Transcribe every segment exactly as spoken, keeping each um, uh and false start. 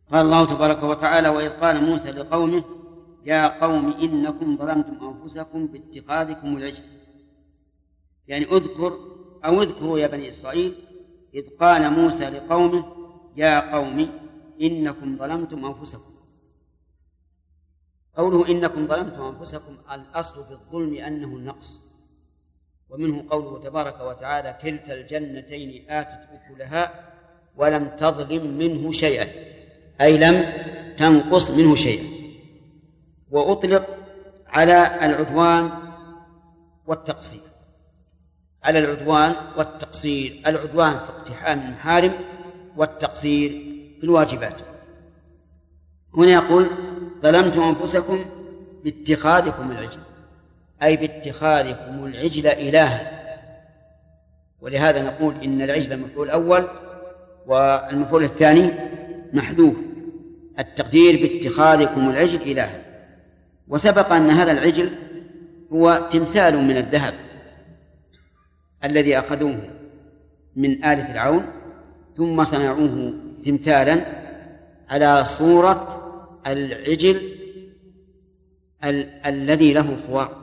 قال الله تبارك وتعالى: وإذ قال موسى لقومه يا قوم إنكم ظلمتم أنفسكم باتخاذكم العجل، يعني اذكر أو اذكروا يا بني إسرائيل إذ قال موسى لقومه يا قوم إنكم ظلمتم أنفسكم. قوله إنكم ظلمتم أنفسكم الأصل في الظلم أنه النقص، ومنه قوله تبارك وتعالى: كلتا الجنتين آتت أكلها ولم تظلم منه شيئا، أي لم تنقص منه شيئا. وأطلق على العدوان والتقصير، على العدوان والتقصير، العدوان في اقتحام المحارم والتقصير في الواجبات. هنا يقول ظلمتم أنفسكم باتخاذكم العجل، أي باتخاذكم العجل إلها. ولهذا نقول إن العجل المفعول الأول والمفعول الثاني محذوف، التقدير باتخاذكم العجل إلها. وسبق أن هذا العجل هو تمثال من الذهب الذي أخذوه من آل فرعون ثم صنعوه تمثالا على صورة العجل ال- الذي له خوار.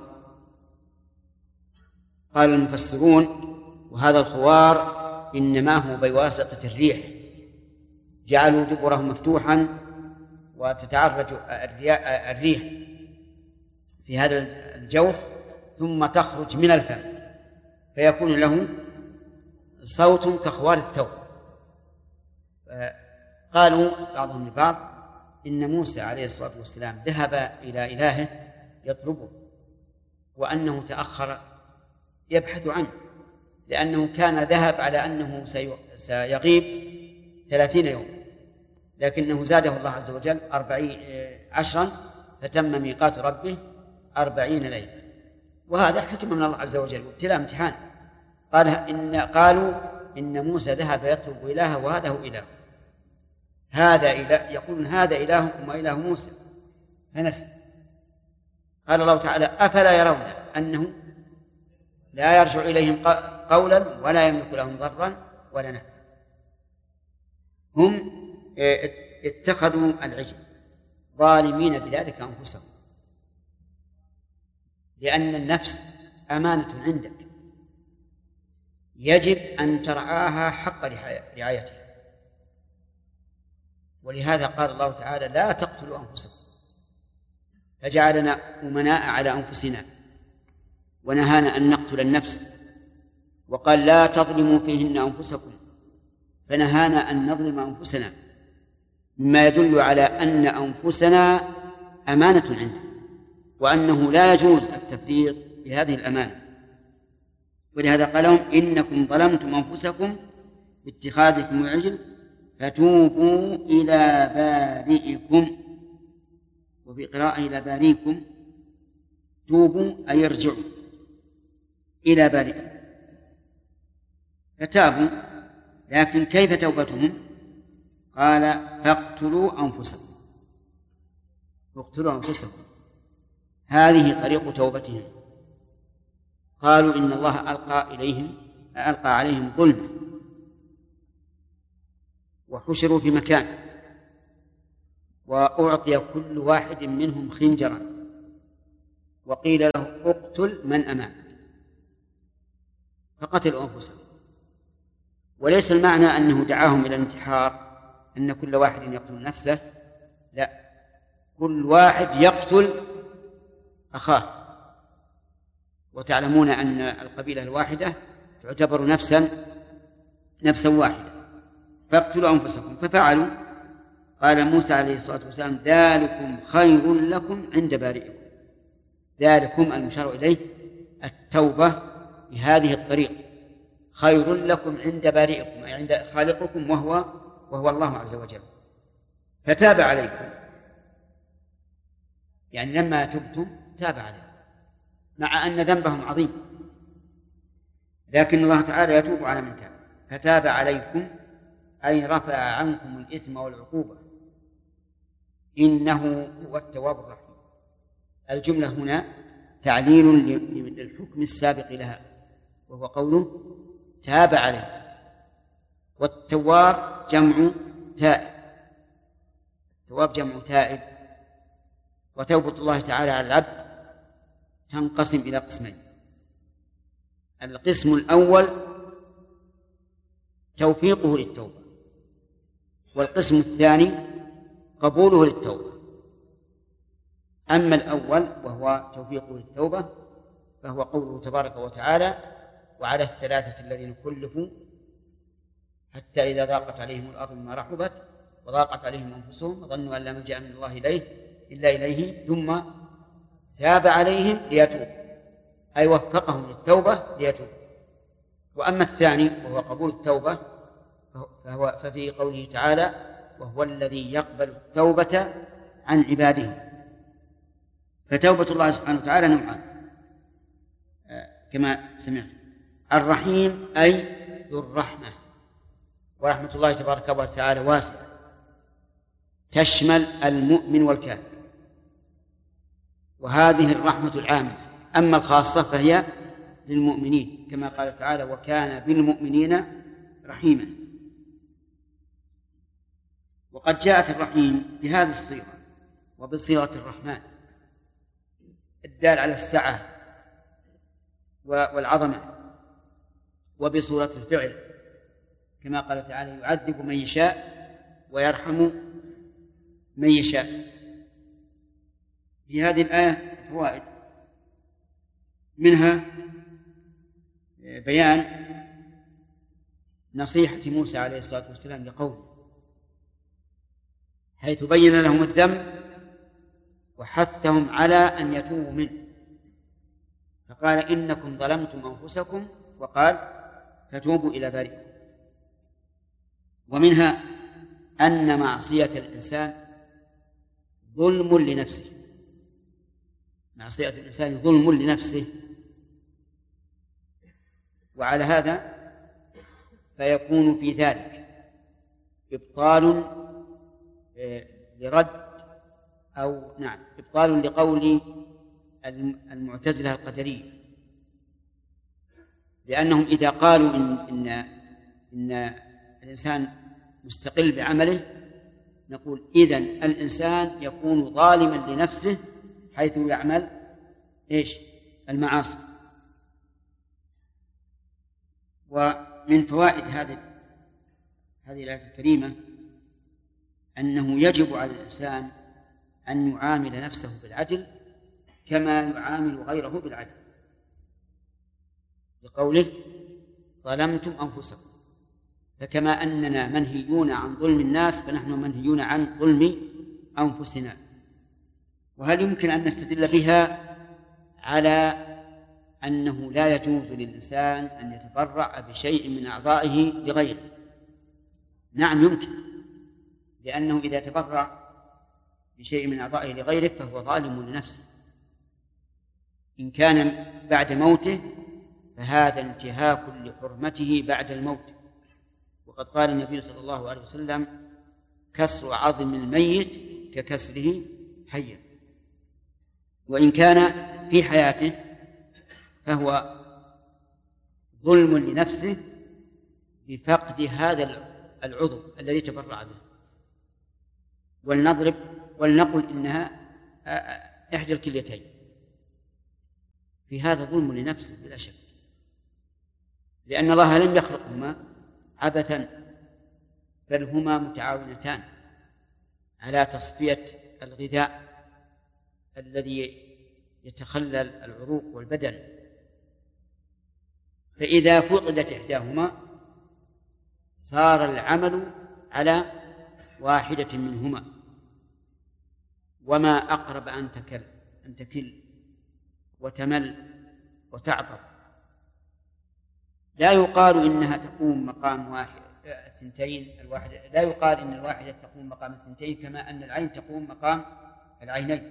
قال المفسرون: وهذا الخوار إنما هو بواسطة الريح، جعلوا دبره مفتوحا وتتعرج الريح في هذا الجوف ثم تخرج من الفم فيكون له صوت كخوار الثوب. قالوا بعضهم لبعض إن موسى عليه الصلاة والسلام ذهب إلى إلهه يطلبه، وأنه تأخر يبحث عنه، لأنه كان ذهب على أنه سيغيب ثلاثين يوم، لكنه زاده الله عز وجل أربعين عشرا فتم ميقات ربه أربعين ليلة. وهذا حكم من الله عز وجل وابتلاء امتحان. قال إن قالوا إن موسى ذهب يطلب إلهه وهذا هو إله، هذا إله، يقولون هذا إلهكم وإله موسى فنسي. قال الله تعالى: أفلا يرون أنه لا يرجع إليهم قولا ولا يملك لهم ضرا ولا نفعا. هم اتخذوا العجل ظالمين بذلك أنفسهم، لأن النفس أمانة عندك يجب أن ترعاها حق رعايتها. ولهذا قال الله تعالى: لا تقتلوا أنفسكم، فجعلنا أمناء على أنفسنا ونهانا أن نقتل النفس، وقال: لا تظلموا فيهن أنفسكم، فنهانا أن نظلم أنفسنا، مما يدل على أن أنفسنا أمانة عنده، وأنه لا يجوز التفريط بهذه الأمانة. ولهذا قال لهم: إنكم ظلمتم أنفسكم باتخاذكم العجل فتوبوا إلى بارئكم، وفي قراءة إلى بارئكم توبوا أي ارجعوا إلى بارئكم. فتابوا، لكن كيف توبتهم؟ قال: فاقتلوا أنفسكم، اقتلوا أنفسكم، هذه طريق توبتهم. قالوا إن الله ألقى إليهم ألقى عليهم ظلما وحشروا في مكان، وأعطي كل واحد منهم خنجرا وقيل له اقتل من أمامك، فقتلوا أنفسهم. وليس المعنى أنه دعاهم إلى الانتحار، أن كل واحد يقتل نفسه، لا، كل واحد يقتل أخاه. وتعلمون أن القبيلة الواحدة تعتبر نفسا نفسا واحدة. فاقتلوا أنفسكم، ففعلوا. قال موسى عليه الصلاة والسلام: ذلكم خير لكم عند بارئكم. ذلكم المشار إليه التوبة بهذه الطريقة، خير لكم عند بارئكم أي عند خالقكم وهو وهو الله عز وجل. فتاب عليكم، يعني لما تبتم تاب عليكم، مع أن ذنبهم عظيم، لكن الله تعالى يتوب على من تاب. فتاب عليكم أي رفع عنكم الإثم والعقوبة، إنه هو التواب الرحيم. الجملة هنا تعليل للحكم السابق لها، وهو قوله تاب عليه. والتواب جمع تائب، تواب جمع تائب. وتوبة الله تعالى على العبد تنقسم إلى قسمين: القسم الأول توفيقه للتوبة، والقسم الثاني قبوله للتوبة. أما الأول وهو توفيقه للتوبة فهو قوله تبارك وتعالى: وعلى الثلاثة الذين كلفوا حتى إذا ضاقت عليهم الأرض بما رحبت وضاقت عليهم أنفسهم وظنوا أن لا ملجأ من الله إليه إلا إليه ثم تاب عليهم ليتوبوا، أي وفقهم للتوبة ليتوبوا. وأما الثاني وهو قبول التوبة فهو ففي قوله تعالى: وهو الذي يقبل التوبة عن عباده. فتوبة الله سبحانه وتعالى نوعان كما سمعت: الرحيم أي ذو الرحمة، ورحمة الله تبارك وتعالى واسعة تشمل المؤمن والكافر، وهذه الرحمة العامة. أما الخاصة فهي للمؤمنين كما قال تعالى: وكان بالمؤمنين رحيما. وقد جاءت الرحيم بهذه الصيغة وبصيغة الرحمن الدال على السعة والعظمة، وبصورة الفعل كما قال تعالى: يعذب من يشاء ويرحم من يشاء. في هذه الآية فوائد، منها بيان نصيحة موسى عليه الصلاة والسلام لقومه، حيث بين لهم الذنب وحثهم على أن يتوبوا منه، فقال: إنكم ظلمتم أنفسكم، وقال: فتوبوا إلى بارئكم. ومنها أن معصية الإنسان ظلم لنفسه، معصية الإنسان ظلم لنفسه، وعلى هذا فيكون في ذلك إبطال لرد أو نعم إبطال لقول المعتزلة القدرية، لأنهم إذا قالوا إن, إن, إن الإنسان مستقل بعمله نقول إذن الإنسان يكون ظالما لنفسه حيث يعمل إيش المعاصي. ومن فوائد هذه هذه الآية الكريمة أنه يجب على الإنسان أن يعامل نفسه بالعدل كما يعامل غيره بالعدل، لقوله: ظلمتم أنفسكم. فكما أننا منهيون عن ظلم الناس فنحن منهيون عن ظلم أنفسنا. وهل يمكن أن نستدل بها على أنه لا يجوز للإنسان أن يتبرع بشيء من أعضائه لغيره؟ نعم يمكن، لأنه إذا تبرع بشيء من أعضائه لغيره فهو ظالم لنفسه. إن كان بعد موته فهذا انتهاك لحرمته بعد الموت، وقد قال النبي صلى الله عليه وسلم: كسر عظم الميت ككسره حيا. وإن كان في حياته فهو ظلم لنفسه بفقد هذا العضو الذي تبرع به. ولنضرب ولنقل إنها إحدى الكليتين، في هذا ظلم لنفسه بلا شك، لأن الله لم يخلقهما عبثا، بل هما متعاونتان على تصفية الغذاء الذي يتخلل العروق والبدن. فإذا فقدت إحداهما صار العمل على واحدة منهما، وما أقرب أن تكل أن تكل وتمل وتعطب. لا يقال إنها تقوم مقام واحد سنتين الواحدة، لا يقال إن الواحدة تقوم مقام السنتين كما أن العين تقوم مقام العينين،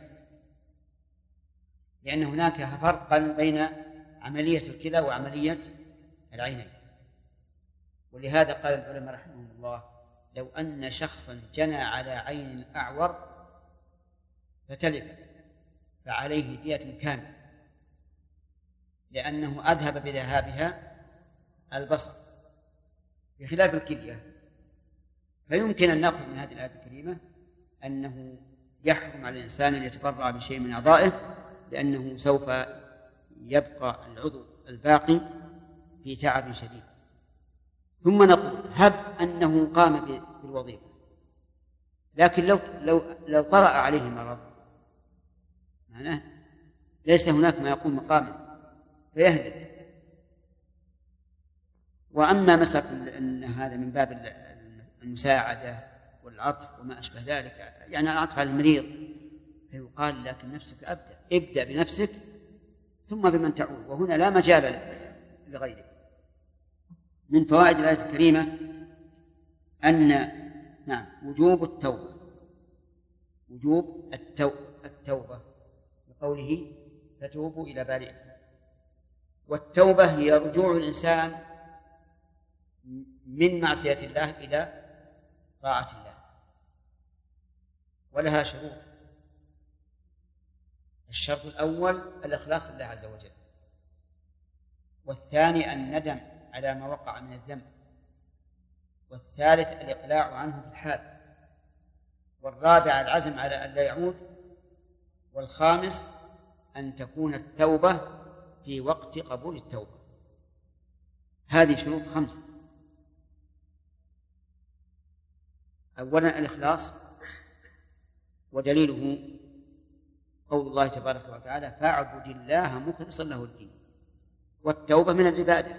لأن هناك فرقا بين عملية الكلى وعملية العينين. ولهذا قال العلماء رحمهم الله: لو أن شخصا جنى على عين أعور فتلفت فعليه دية كاملة، لأنه أذهب بذهابها البصر، بخلاف الكلية. فيمكن أن نأخذ من هذه الآية الكريمة أنه يحرم على الإنسان أن يتبرع بشيء من أعضائه، لأنه سوف يبقى العضو الباقي في تعب شديد. ثم نقول هب أنه قام بالوظيفة، لكن لو لو لو طرأ عليه المرض معناه ليس هناك ما يقوم مقامه فيهلك. وأما مسألة أن هذا من باب المساعدة والعطف وما أشبه ذلك، يعني العطف على المريض، فيقال لكن نفسك أبدأ ابدأ بنفسك ثم بمن تعود، وهنا لا مجال لغيرك. من فوائد الآية الكريمة أن نعم وجوب التوبة، وجوب التوبة بقوله فتوبوا إلى بارئكم. والتوبة هي رجوع الإنسان من معصية الله إلى طاعة الله، ولها شروط. الشرط الأول الإخلاص لله عز وجل، والثاني الندم على ما وقع من الذنب، والثالث الإقلاع عنه في الحال، والرابع العزم على أن لا يعود، والخامس أن تكون التوبة في وقت قبول التوبة. هذه شروط خمسة. أولا الإخلاص، ودليله قول الله تبارك وتعالى فاعبد الله مخلصا له الدين، والتوبة من العبادة،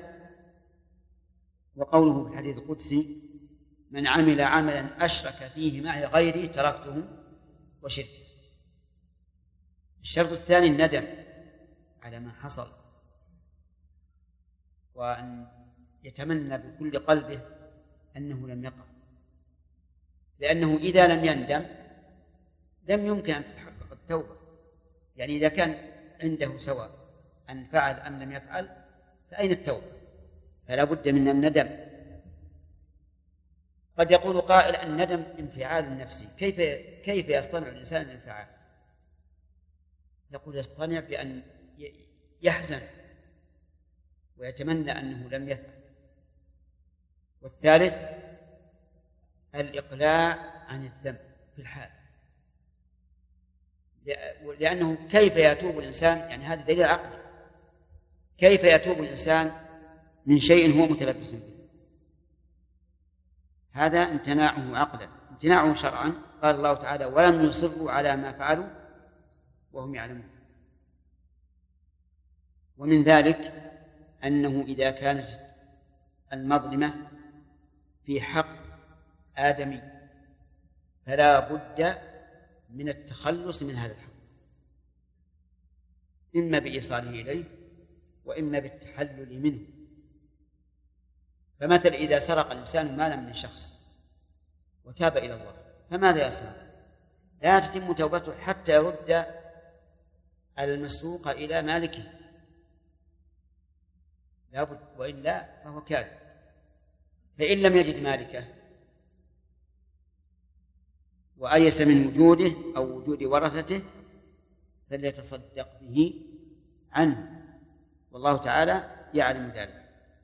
وقوله في الحديث القدسي من عمل عملا أشرك فيه معي غيري تركته وشركه. الشرط الثاني الندم على ما حصل، وأن يتمنى بكل قلبه أنه لم يقع، لأنه إذا لم يندم لم يمكن أن تتحقق التوبة. يعني إذا كان عنده سواء أن فعل أم لم يفعل فأين التوبة؟ فلا بد من الندم. قد يقول قائل الندم انفعال نفسي، كيف كيف يصطنع الإنسان الانفعال؟ يقول يصطنع بأن يحزن ويتمنى أنه لم يفعل. والثالث الإقلاع عن الذنب في الحال، لأنه كيف يتوب الإنسان، يعني هذا دليل عقلي، كيف يتوب الإنسان من شيء هو متلبس به؟ هذا امتناعه عقلا. امتناعه شرعا قال الله تعالى ولم يصروا على ما فعلوا وهم يعلمون. ومن ذلك أنه إذا كانت المظلمة في حق آدمي فلا بد من التخلص من هذا الحق، إما بإيصاله إليه وإما بالتحلل منه. فمثل إذا سرق الإنسان مالا من شخص وتاب إلى الله فماذا يصنع؟ لا تتم توبته حتى يرد المسروق إلى مالكه، لا بد، وإلا فهو كاذب. فإن لم يجد مالكه وأيس من وجوده أو وجود ورثته فليتصدق به عنه، والله تعالى يعلم ذلك.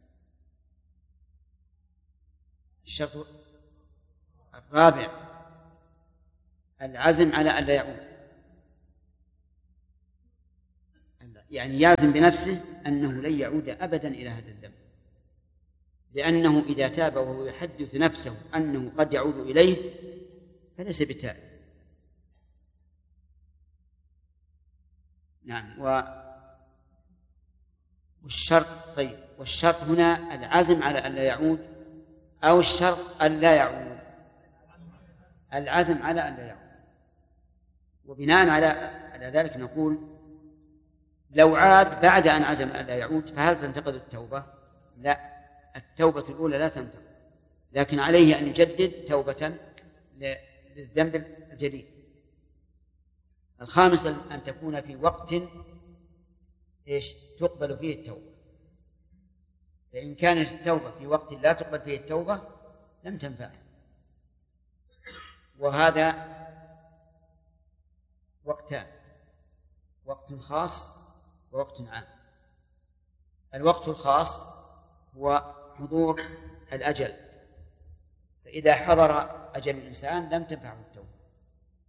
الشرط الرابع العزم على أن لا يعود، يعني يعزم بنفسه أنه لن يعود أبدا إلى هذا الذنب، لأنه إذا تاب وهو يحدث نفسه أنه قد يعود إليه فليس بتائب. نعم. و والشرط طيب والشرط هنا العزم على أن لا يعود أو الشرط أن لا يعود؟ العزم على أن لا يعود. وبناء على على ذلك نقول لو عاد بعد أن عزم أن لا يعود فهل تنتقد التوبة؟ لا، التوبة الأولى لا تنتقد، لكن عليه أن يجدد توبة للذنب الجديد. الخامس أن تكون في وقت إيش تقبل فيه التوبة، فإن كانت التوبة في وقت لا تقبل فيه التوبة لم تنفع. وهذا وقتان، وقت خاص ووقت عام. الوقت الخاص هو حضور الأجل، فإذا حضر أجل الإنسان لم تنفعه التوبة،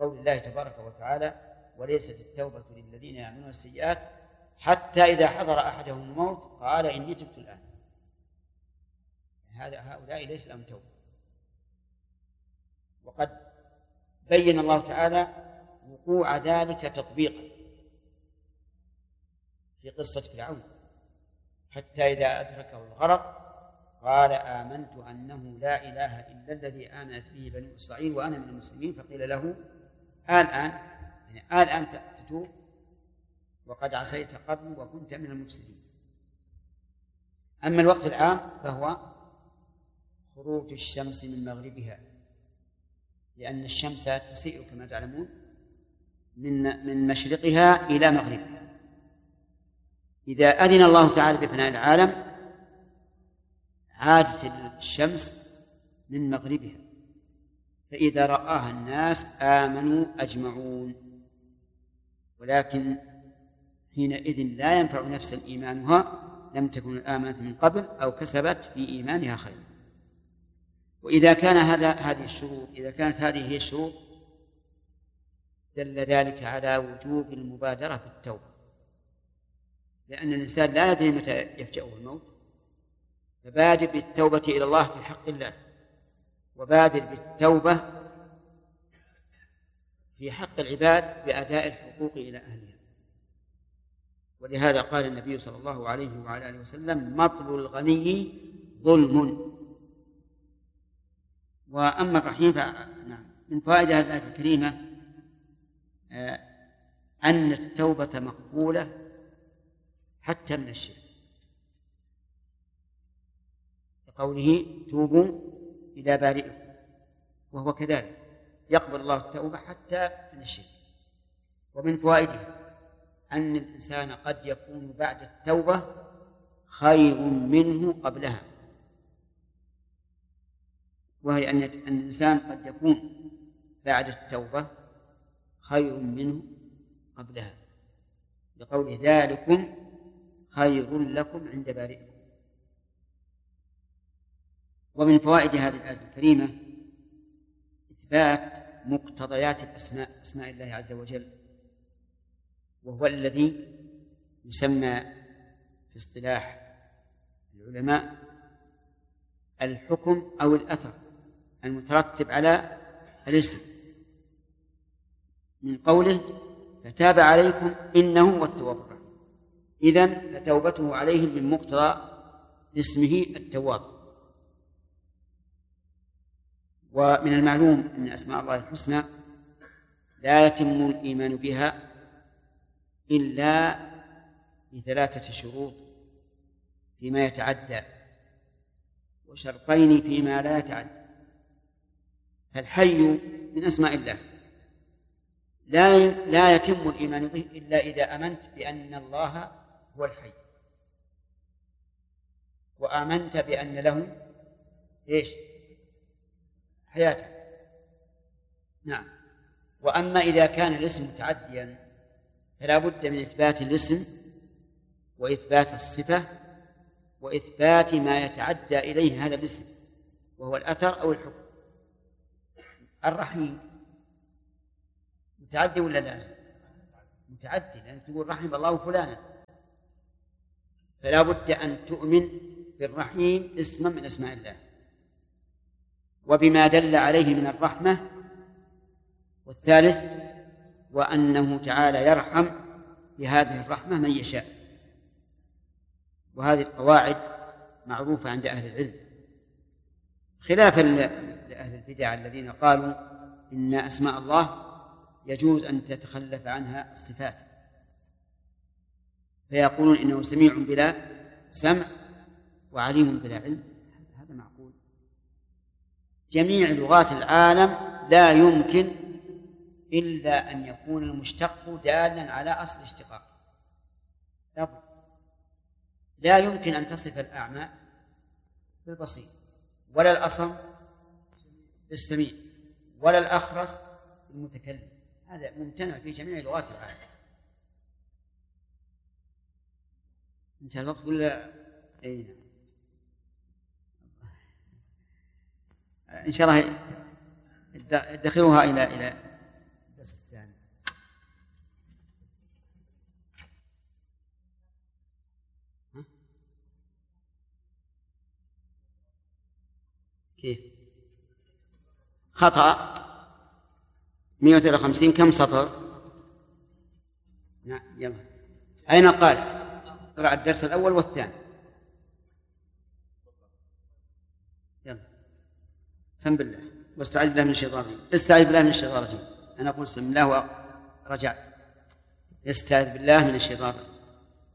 لقول الله تبارك وتعالى: وليست التوبة للذين يعملون السيئات حتى إذا حضر أحدهم الموت قال إني تبت الآن. هذا هؤلاء ليس لهم توبة. وقد بين الله تعالى وقوع ذلك تطبيقا في قصة فرعون: حتى إذا أدركه الغرق قال آمنت أنه لا إله إلا الذي آمنت به بنو إسرائيل وأنا من المسلمين. فقيل له الآن يعني الآن تتوب وقد عصيت قبل وكنت من المفسدين. أما الوقت العام فهو خروج الشمس من مغربها، لأن الشمس تسير كما تعلمون من من مشرقها إلى مغربها. إذا أذن الله تعالى بفناء العالم عادت الشمس من مغربها، فإذا رآها الناس آمنوا أجمعون. ولكن حينئذ لا ينفع نفسا إيمانها لم تكن آمنت من قبل أو كسبت في إيمانها خيرا. وإذا كان هذا هذه الشروط إذا كانت هذه هي الشروط دل ذلك على وجوب المبادرة بالتوبة، لأن الإنسان لا يدري متى يفجأه الموت. فبادر بالتوبة إلى الله في حق الله، وبادر بالتوبة في حق العباد بأداء الحقوق إلى أهلها. ولهذا قال النبي صلى الله عليه وعلى آله وسلم: مطل الغني ظلم. وأما الرحيم فنعم من فوائد هذه الآية الكريمة أن التوبة مقبولة حتى من الشرك، لقوله: توبوا إلى بارئكم، وهو كذلك يقبل الله التوبة حتى من الشرك. ومن فوائدها أن الإنسان قد يكون بعد التوبة خير منه قبلها، وهي أن الإنسان قد يكون بعد التوبة خير منه قبلها، لقول: ذلكم خير لكم عند بارئكم. ومن فوائد هذه الآية الكريمة إثبات مقتضيات الأسماء أسماء الله عز وجل، وهو الذي يسمى في اصطلاح العلماء الحكم أو الأثر المترتب على الاسم، من قوله: فتاب عليكم إنه هو التواب الرحيم. إذن فتوبته عليهم من مقتضى اسمه التواب. ومن المعلوم أن أسماء الله الحسنى لا يتم الإيمان بها إلا بثلاثة شروط فيما يتعدى، وشرطين فيما لا يتعدى. فالحي من أسماء الله لا لا يتم الإيمان به إلا إذا آمنت بأن الله هو الحي، وآمنت بأن له إيش؟ حياته. نعم. وأما إذا كان الاسم متعديا فلا بد من إثبات الاسم وإثبات الصفة وإثبات ما يتعدى إليه هذا الاسم، وهو الأثر أو الحكم. الرحيم متعدي ولا لازم؟ متعدي، لأن تقول رحم الله فلانا، فلا بد أن تؤمن بالرحيم اسما من أسماء الله وبما دل عليه من الرحمة. والثالث وأنه تعالى يرحم بهذه الرحمة من يشاء. وهذه القواعد معروفة عند أهل العلم، خلافا لأهل البدع الذين قالوا إن أسماء الله يجوز أن تتخلف عنها الصفات، فيقولون إنه سميع بلا سمع وعليم بلا علم. هذا معقول؟ جميع لغات العالم لا يمكن إلا أن يكون المشتق دالا على أصل اشتقاق. لا يمكن أن تصف الأعمى بالبصير، ولا الأصم بالسميع، ولا الأخرس بالمتكلم. هذا ممتنع في جميع لغات العالم. انتهى الوقت ولا أين؟ إن شاء الله ادخروها إلى إلى كيف؟ خطأ مئة وثلاثة وخمسين كم سطر؟ نعم يلا. أين قال؟ اقرأ الدرس الأول والثاني. يلا سم بالله واستعذ بالله من الشيطان الرجيم. استعذ بالله من الشيطان الرجيم. أنا أقول سم الله ورجعت. استعذ بالله من الشيطان الرجيم.